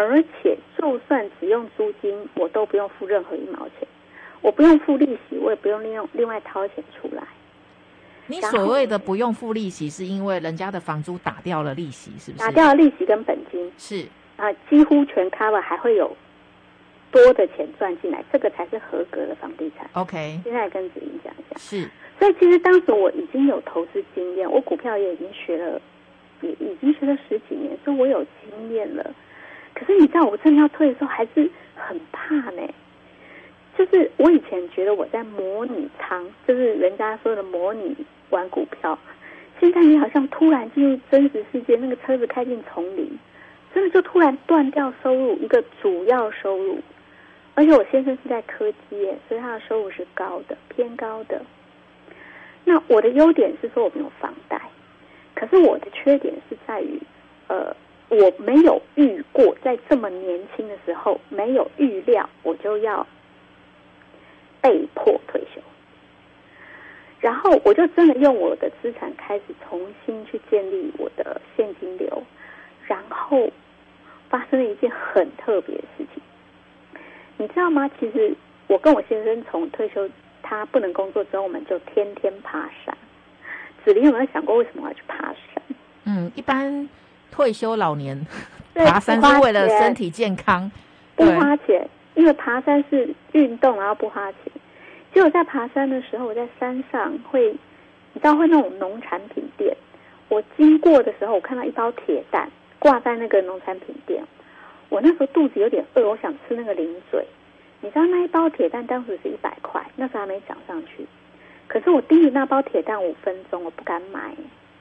而且就算只用租金，我都不用付任何1毛钱，我不用付利息，我也不用另外掏钱出来。 你所谓的不用付利息，是因为人家的房租打掉了利息，是不是？ 打掉了利息跟本金， 是几乎全 cover， 还会有多的钱赚进来，这个才是合格的房地产。 OK， 现在跟子莹讲一下。 是， 所以其实当时我已经有投资经验，我股票也已经学了10几年，所以我有经验了。可是你知道，我真的要退的时候，还是很怕呢。就是我以前觉得我在模拟仓，就是人家说的模拟玩股票。现在你好像突然进入真实世界，那个车子开进丛林，真的就突然断掉收入，一个主要收入。而且我先生是在科技业，所以他的收入是高的，偏高的。那我的优点是说我没有房贷，可是我的缺点是在于，我没有遇过在这么年轻的时候没有预料，我就要被迫退休。然后我就真的用我的资产开始重新去建立我的现金流，然后发生了一件很特别的事情，你知道吗？其实我跟我先生从退休他不能工作之后，我们就天天爬山。子琳有没有想过为什么我要去爬山？ 一般退休老年爬山是为了身体健康， 不花钱，因为爬山是运动，然后不花钱。结果在爬山的时候，我在山上你知道会那种农产品店，我经过的时候，我看到一包铁蛋挂在那个农产品店，我那时候肚子有点饿，我想吃那个零嘴。你知道那一包铁蛋当时是100块，那时候还没涨上去。可是我盯着那包铁蛋5分钟，我不敢买。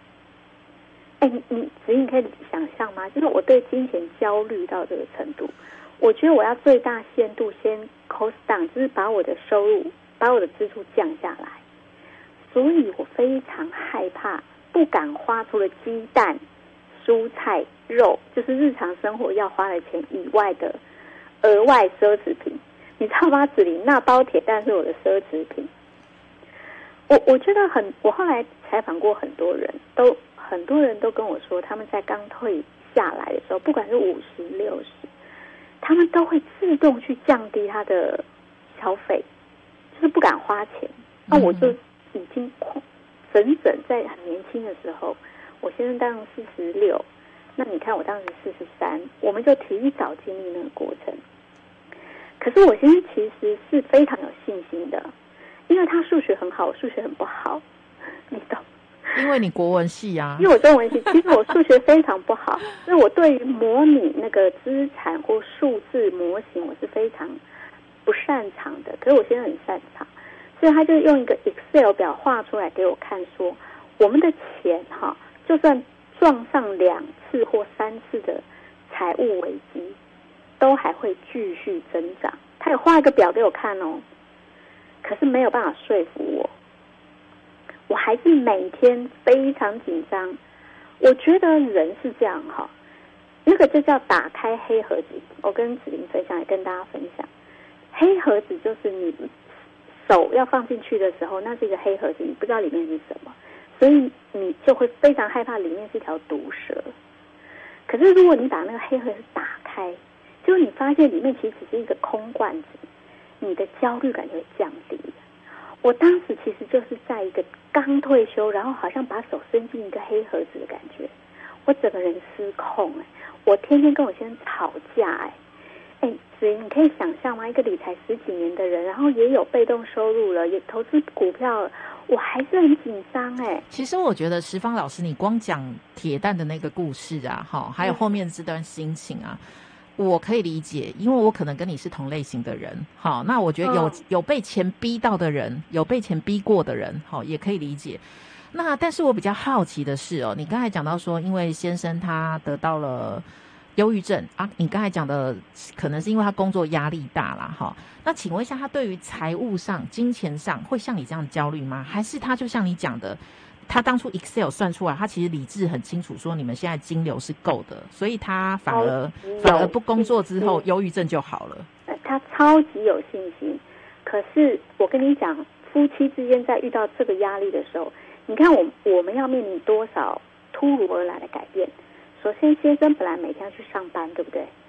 子莹可以想象吗？就是我对金钱焦虑到这个程度，我觉得我要最大限度先 cost down， 就是把我的收入、把我的支出降下来。所以我非常害怕，不敢花除了鸡蛋、蔬菜、肉，就是日常生活要花的钱以外的额外奢侈品。你知道吗？子琳，那包铁蛋是我的奢侈品。我觉得我后来采访过很多人都跟我说，他们在刚退下来的时候，不管是50、60，他们都会自动去降低他的消费，就是不敢花钱。那我就已经整在很年轻的时候，我先生当时46，那你看我当时43，我们就提早经历那个过程。可是我先生其实是非常有信心的，因为他数学很好，我数学很不好，你懂？ 因为你国文系啊， 因为我中文系，其实我数学非常不好，所以我对于模拟那个资产或数字模型，我是非常不擅长的。可是我现在很擅长，所以他就用一个 Excel 表画出来给我看，说我们的钱就算撞上2次或3次的财务危机，都还会继续增长。他有画一个表给我看哦，可是没有办法说服我。我还是每天非常紧张。我觉得人是这样那个就叫打开黑盒子。我跟子琳分享，也跟大家分享，黑盒子就是你手要放进去的时候，那是一个黑盒子，你不知道里面是什么，所以你就会非常害怕里面是一条毒蛇。可是如果你把那个黑盒子打开，就你发现里面其实只是一个空罐子，你的焦虑感就会降低。我当时其实就是在一个刚退休，然后好像把手伸进一个黑盒子的感觉，我整个人失控我天天跟我先生吵架子莹，你可以想象吗？一个理财10几年的人，然后也有被动收入了，也投资股票了，我还是很紧张其实我觉得石方老师，你光讲铁蛋的那个故事啊，还有后面这段心情啊。我可以理解，因为我可能跟你是同类型的人，好，那我觉得有被钱逼到的人，有被钱逼过的人，好，也可以理解。那但是我比较好奇的是你刚才讲到说，因为先生他得到了忧郁症啊，你刚才讲的可能是因为他工作压力大啦，哈。那请问一下，他对于财务上、金钱上会像你这样焦虑吗？还是他就像你讲的？他当初 Excel 算出来，他其实理智很清楚，说你们现在金流是够的，所以他反而不工作之后，忧郁症就好了。 他超级有信心。可是我跟你讲，夫妻之间在遇到这个压力的时候，你看我们要面临多少突如而来的改变。首先，先生本来每天要去上班，对不对？